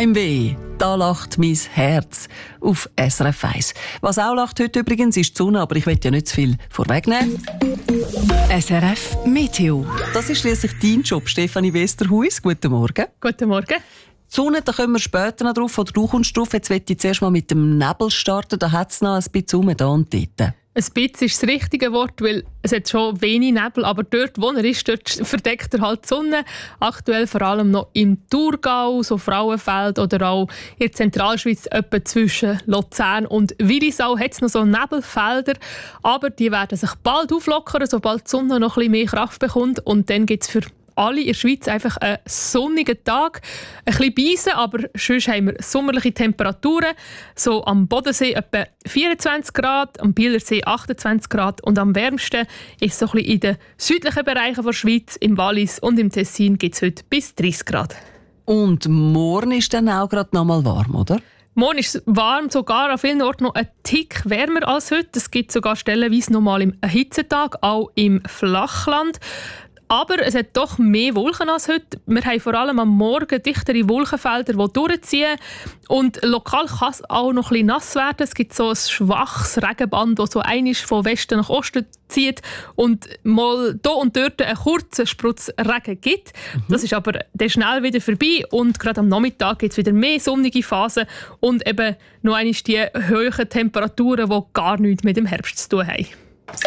Heimweh, da lacht mein Herz auf SRF 1. Was auch lacht heute übrigens ist die Sonne, aber ich will ja nicht zu viel vorwegnehmen. SRF Meteo. Das ist schliesslich dein Job, Stefanie Westerhuis. Guten Morgen. Guten Morgen. Die Sonne, da kommen wir später noch drauf, oder du kommst drauf. Jetzt möchte ich zuerst mal mit dem Nebel starten. Da hat es noch ein bisschen rum, da und dort. Ein bisschen ist das richtige Wort, weil es hat schon wenig Nebel, aber dort, wo er ist, dort verdeckt er halt die Sonne. Aktuell vor allem noch im Thurgau, so Frauenfeld oder auch in der Zentralschweiz, etwa zwischen Luzern und Willisau, hat es noch so Nebelfelder. Aber die werden sich bald auflockern, sobald die Sonne noch ein bisschen mehr Kraft bekommt. Und dann gibt es für alle in der Schweiz einfach einen sonnigen Tag. Ein bisschen Beisen, aber sonst haben wir sommerliche Temperaturen. So am Bodensee etwa 24 Grad, am Bielersee 28 Grad und am wärmsten ist so ein bisschen in den südlichen Bereichen der Schweiz, im Wallis und im Tessin gibt es heute bis 30 Grad. Und morgen ist dann auch gerade noch mal warm, oder? Morgen ist es warm, sogar an vielen Orten noch ein Tick wärmer als heute. Es gibt sogar stellenweise noch mal einen Hitzetag, auch im Flachland. Aber es hat doch mehr Wolken als heute. Wir haben vor allem am Morgen dichtere Wolkenfelder, die durchziehen. Und lokal kann es auch noch ein bisschen nass werden. Es gibt so ein schwaches Regenband, das so einmal von Westen nach Osten zieht und mal hier und dort einen kurzen Sprutz Regen gibt. Das ist aber dann schnell wieder vorbei und gerade am Nachmittag gibt es wieder mehr sonnige Phasen und eben noch einmal die hohen Temperaturen, die gar nichts mit dem Herbst zu tun haben.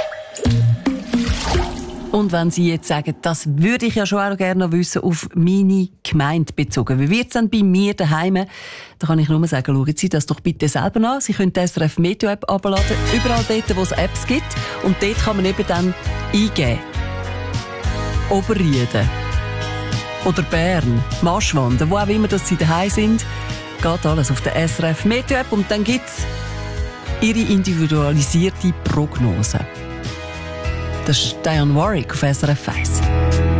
Und wenn Sie jetzt sagen, das würde ich ja schon auch gerne wissen, auf meine Gemeinde bezogen. Wie wird es dann bei mir daheim? Da kann ich nur sagen, schauen Sie das doch bitte selber an. Sie können die SRF Meteo App abladen, überall dort, wo es Apps gibt. Und dort kann man eben dann eingeben. Oberrieden oder Bern, Maschwanden, wo auch immer dass Sie daheim sind, geht alles auf der SRF Meteo App und dann gibt es Ihre individualisierte Prognose. Das ist Diane Warwick auf SRF 1.